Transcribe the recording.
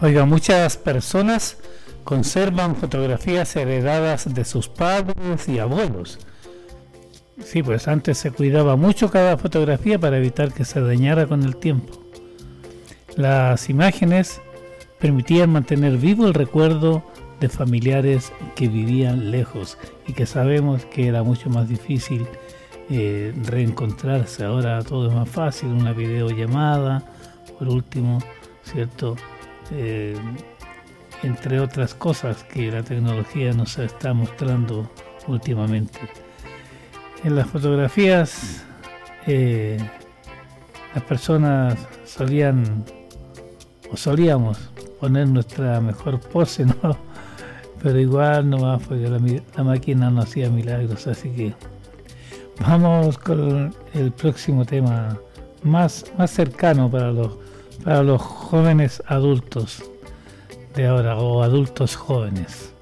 Oiga, muchas personas conservan fotografías heredadas de sus padres y abuelos. Sí, pues antes se cuidaba mucho cada fotografía para evitar que se dañara con el tiempo. Las imágenes permitían mantener vivo el recuerdo de familiares que vivían lejos y que sabemos que era mucho más difícil reencontrarse. Ahora todo es más fácil, una videollamada, por último, ¿cierto? Entre otras cosas que la tecnología nos está mostrando últimamente. En las fotografías las personas solíamos poner nuestra mejor pose, ¿no? Pero igual nomás porque la máquina no hacía milagros, así que vamos con el próximo tema más cercano para los jóvenes adultos de ahora, o adultos jóvenes.